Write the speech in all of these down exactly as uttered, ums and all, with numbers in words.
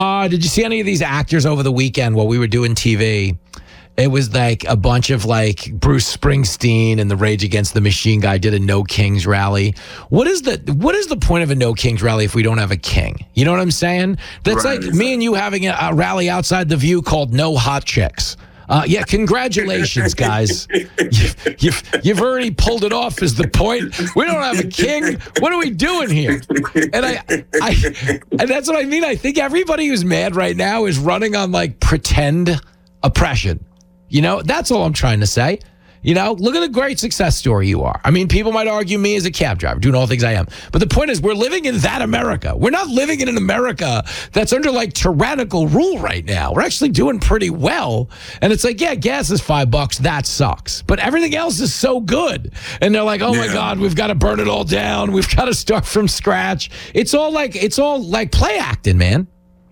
Uh, did you see any of these actors over the weekend while we were doing T V? It was like a bunch of like Bruce Springsteen and the Rage Against the Machine guy did a No Kings rally. What is the what is the point of a No Kings rally if we don't have a king? You know what I'm saying? That's Right, like exactly. me and you having a, a rally outside the View called No Hot Chicks. Uh, yeah, congratulations, guys. You've, you've, you've already pulled it off is the point. We don't have a king. What are we doing here? And I, I, and that's what I mean. I think everybody who's mad right now is running on like pretend oppression. You know, that's all I'm trying to say. You know, look at the great success story you are. I mean, people might argue me as a cab driver, doing all the things I am. But the point is, we're living in that America. We're not living in an America that's under like tyrannical rule right now. We're actually doing pretty well. And it's like, yeah, gas is five bucks. That sucks. But everything else is so good. And they're like, oh my Yeah. God, we've got to burn it all down. We've got to start from scratch. It's all like, it's all like play acting, man.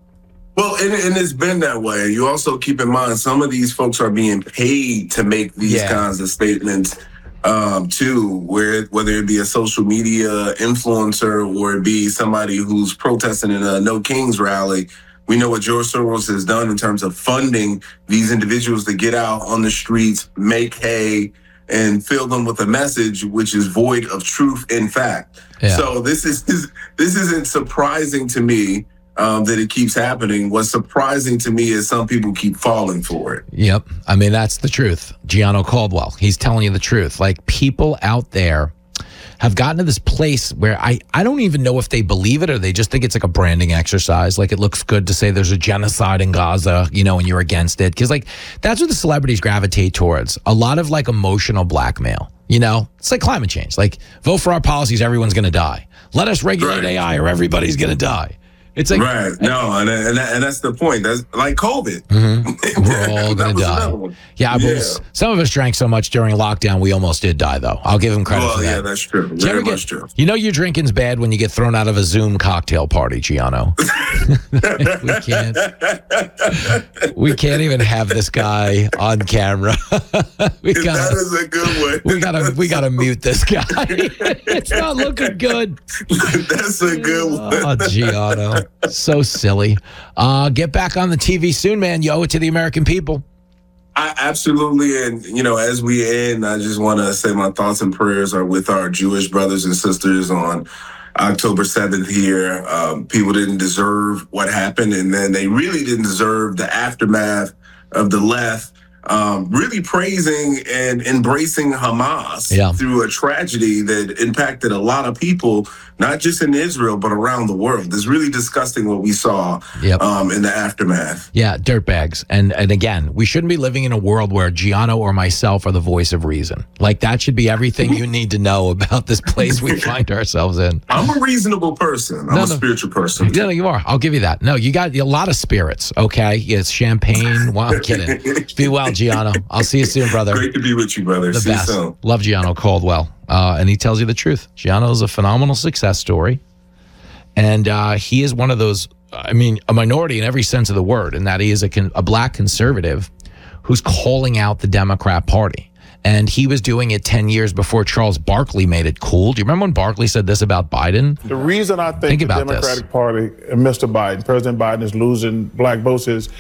Well, and, and it's been that way. You also keep in mind some of these folks are being paid to make these Yeah. kinds of statements um, too, where whether it be a social media influencer or it be somebody who's protesting in a No Kings rally. We know what George Soros has done in terms of funding these individuals to get out on the streets, make hay, and fill them with a message which is void of truth and fact. Yeah. So this is this isn't surprising to me. Um, that it keeps happening. What's surprising to me is some people keep falling for it. Yep. I mean, that's the truth. Gianno Caldwell, he's telling you the truth. Like, people out there have gotten to this place where I, I don't even know if they believe it or they just think it's like a branding exercise. Like, it looks good to say there's a genocide in Gaza, you know, and you're against it. Because, like, that's what the celebrities gravitate towards. A lot of, like, emotional blackmail. You know, it's like climate change. Like, vote for our policies, everyone's going to die. Let us regulate Right. A I or everybody's going to die. It's like, Right. No, and, and, and that's the point. That's like COVID. Mm-hmm. We're all That going to was die. another one. Yeah, but Yeah. some of us drank so much during lockdown, we almost did die, though. I'll give him credit Well, for that. yeah, that's true. Do you ever Very get- much true. You know your drinking's bad when you get thrown out of a Zoom cocktail party, Gianno. we can't. We can't even have this guy on camera. we That gotta, is a good one. we gotta, we gotta mute this guy. It's not looking good. That's a good one. Oh, Gianno, so silly. Uh, get back on the T V soon, man. You owe it to the American people. I absolutely, and you know, as we end, I just want to say my thoughts and prayers are with our Jewish brothers and sisters on October seventh here. Um, people didn't deserve what happened, and then they really didn't deserve the aftermath of the left um, really praising and embracing Hamas Yeah. through a tragedy that impacted a lot of people, not just in Israel, but around the world. It's really disgusting what we saw Yep. um, in the aftermath. Yeah, dirtbags. And and again, we shouldn't be living in a world where Gianno or myself are the voice of reason. Like, that should be everything you need to know about this place we find ourselves in. I'm a reasonable person. I'm No, a no. spiritual person. Yeah, you are. I'll give you that. No, you got a lot of spirits, okay? It's champagne. Well, I'm kidding. Be well, Gianno. I'll see you soon, brother. Great to be with you, brother. The See best. you soon. Love Gianno Caldwell. Uh, and he tells you the truth. Gianno is a phenomenal success story. And uh, he is one of those, I mean, a minority in every sense of the word, in that he is a, con- a black conservative who's calling out the Democrat Party. And he was doing it ten years before Charles Barkley made it cool. Do you remember when Barkley said this about Biden? The reason I think, Think the about this. Democratic Party and Mister Biden, President Biden, is losing black votes is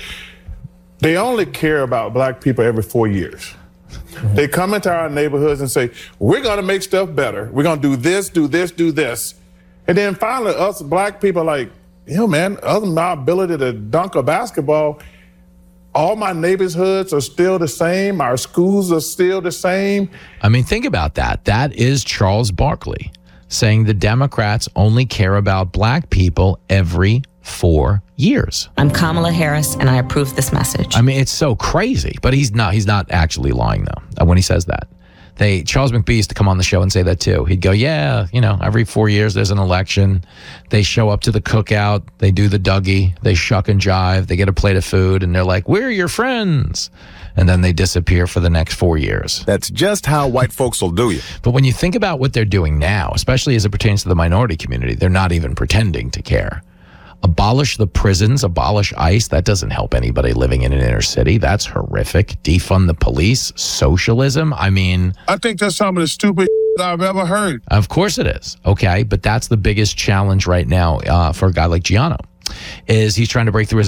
they only care about black people every four years. They come into our neighborhoods and say, we're going to make stuff better. We're going to do this, do this, do this. And then finally, us black people are like, you know, man, other than my ability to dunk a basketball, all my neighborhoods are still the same. Our schools are still the same. I mean, think about that. That is Charles Barkley saying the Democrats only care about black people every four years. I'm Kamala Harris, and I approve this message. I mean, it's so crazy, but he's not. He's not actually lying though. When he says that, they Charles McBee used to come on the show and say that too. He'd go, "Yeah, you know, every four years there's an election. They show up to the cookout. They do the Dougie. They shuck and jive. They get a plate of food, and they're like, we're your friends.' And then they disappear for the next four years. That's just how white folks will do you. But when you think about what they're doing now, especially as it pertains to the minority community, they're not even pretending to care. Abolish the prisons, abolish ICE. That doesn't help anybody living in an inner city. That's horrific. Defund the police, socialism. I mean, I think that's some of the stupid I've ever heard. of course it is. Okay, but that's the biggest challenge right now uh, for a guy like Gianno. is he's trying to break through his